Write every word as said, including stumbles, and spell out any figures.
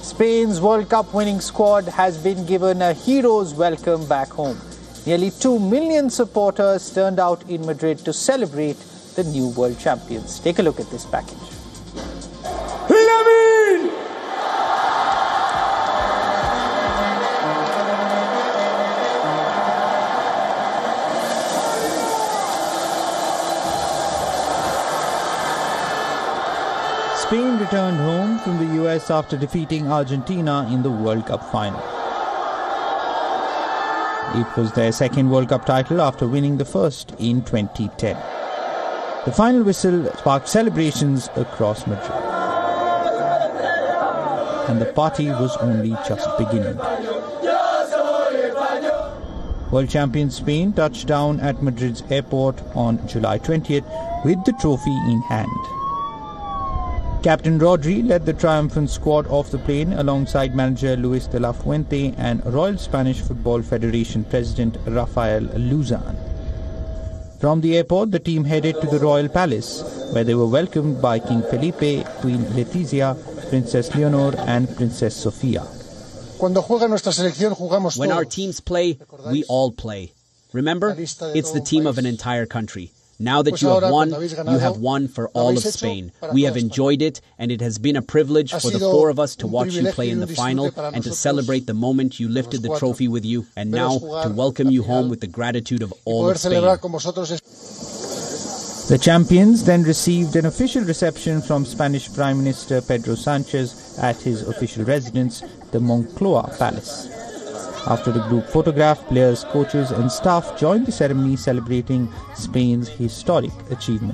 Spain's World Cup winning squad has been given a hero's welcome back home. Nearly two million supporters turned out in Madrid to celebrate the new world champions. Take a look at this package. Spain returned home from the U S after defeating Argentina in the World Cup final. It was their second World Cup title after winning the first in twenty ten. The final whistle sparked celebrations across Madrid. And the party was only just beginning. World champion Spain touched down at Madrid's airport on July twentieth with the trophy in hand. Captain Rodri led the triumphant squad off the plane alongside manager Luis de la Fuente and Royal Spanish Football Federation President Rafael Luzan. From the airport, the team headed to the Royal Palace, where they were welcomed by King Felipe, Queen Letizia, Princess Leonor and Princess Sofia. When our teams play, we all play. Remember, it's the team of an entire country. Now that you have won, you have won for all of Spain. We have enjoyed it, and it has been a privilege for the four of us to watch you play in the final and to celebrate the moment you lifted the trophy with you, and now to welcome you home with the gratitude of all of Spain. The champions then received an official reception from Spanish Prime Minister Pedro Sanchez at his official residence, the Moncloa Palace. After the group photograph, players, coaches and staff joined the ceremony celebrating Spain's historic achievement.